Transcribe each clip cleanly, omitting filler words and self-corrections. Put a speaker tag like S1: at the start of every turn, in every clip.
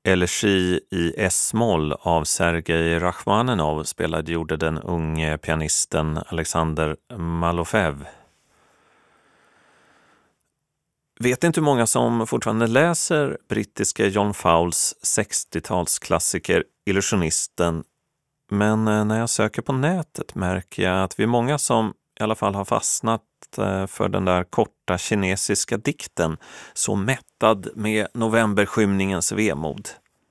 S1: Elegi i S-moll av Sergej Rachmaninov gjorde den unge pianisten Alexander Malofev. Vet inte hur många som fortfarande läser brittiska John Fowles 60-talsklassiker Illusionisten, men när jag söker på nätet märker jag att vi är många som i alla fall har fastnat för den där korta kinesiska dikten Så mättad med novemberskymningens vemod.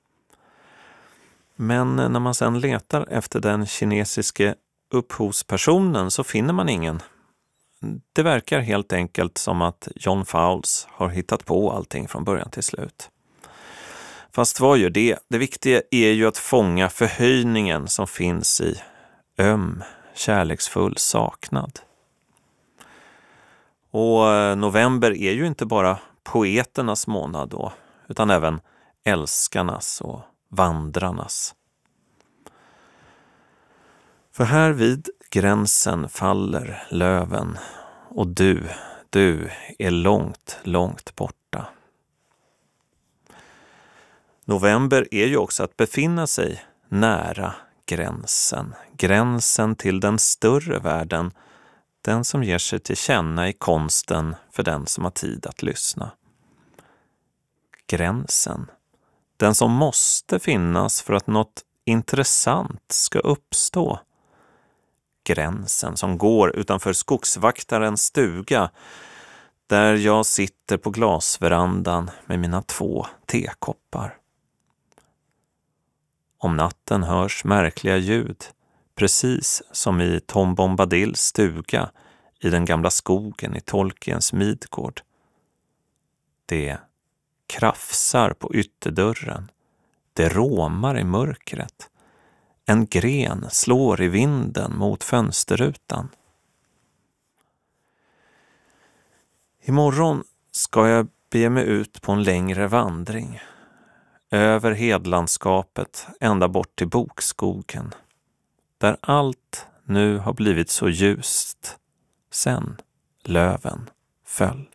S1: Men när man sedan letar efter den kinesiske upphovspersonen så finner man ingen. Det verkar helt enkelt som att John Fowles har hittat på allting från början till slut. Fast vad gör det? Det viktiga är ju att fånga förhöjningen som finns i kärleksfull saknad. Och november är ju inte bara poeternas månad då, utan även älskarnas och vandrarnas. För här vid gränsen faller löven och du är långt, långt borta. November är ju också att befinna sig nära gränsen till den större världen, den som ger sig till känna i konsten för den som har tid att lyssna. Gränsen, den som måste finnas för att något intressant ska uppstå. Gränsen som går utanför skogsvaktarens stuga, där jag sitter på glasverandan med mina 2 tekoppar. Om natten hörs märkliga ljud, precis som i Tom Bombadils stuga i den gamla skogen i Tolkiens Midgård. Det krafsar på ytterdörren, det råmar i mörkret. En gren slår i vinden mot fönsterrutan. Imorgon ska jag bege mig ut på en längre vandring. Över hedlandskapet ända bort till bokskogen. Där allt nu har blivit så ljust sen löven föll.